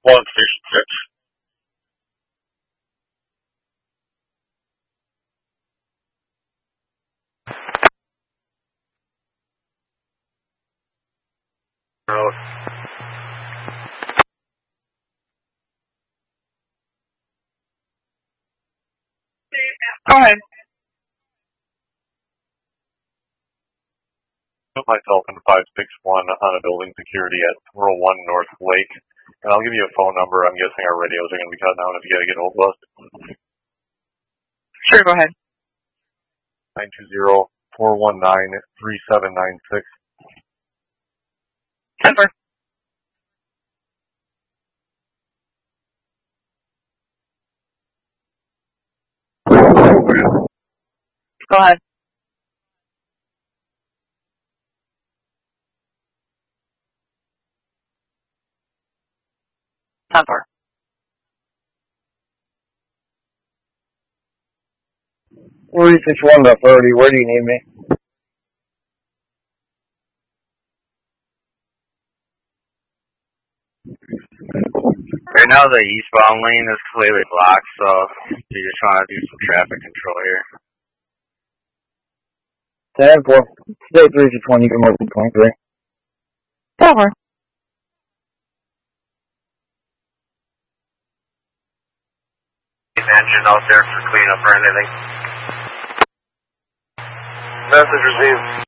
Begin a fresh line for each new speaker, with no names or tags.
One station 6.
Road.
Go ahead.
Put myself in 561 on a building security at 401 North Lake, and I'll give you a phone number. I'm guessing our radios are going to be cut down if you got to get hold of us.
Sure, go ahead.
920-419-3796.
10-4. Go ahead. Ten-4.
361 to 30, where do you need me?
Right now the eastbound lane is completely blocked, so you just want to do some traffic control here.
10-4. Stay 361, you can move to 23.
10-4.
Engine out there for cleanup or anything.
Message received.